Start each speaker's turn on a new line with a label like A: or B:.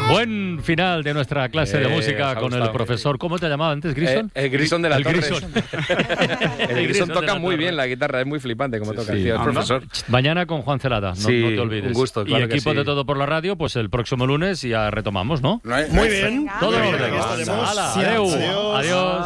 A: Buen final de nuestra clase de música con el profesor. ¿Cómo te llamaba antes, Grison?
B: El Grison de la Torre.
A: Grison.
B: El Grison toca muy bien la guitarra, es muy flipante como toca.
A: Sí.
B: El profesor.
A: Mañana con Juan Celada, no te olvides.
B: Un gusto, claro.
A: Y equipo de Todo por la Radio, pues el próximo lunes ya retomamos, ¿no?
C: Muy bien.
A: Todo en
C: Muy bien,
A: orden.
C: aquí estaremos.
A: Hala,
C: Sí,
A: adeu.
C: adiós.
A: Adiós.